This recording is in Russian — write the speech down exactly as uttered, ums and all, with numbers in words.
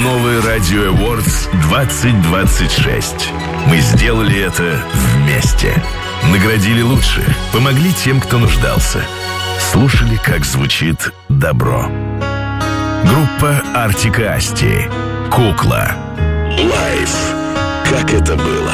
Новый Радио Awards двадцать двадцать шесть. Мы сделали это вместе. Наградили лучших, помогли тем, кто нуждался. Слушали, как звучит добро. Группа Артик и Асти. «Кукла». Лайф. Как это было?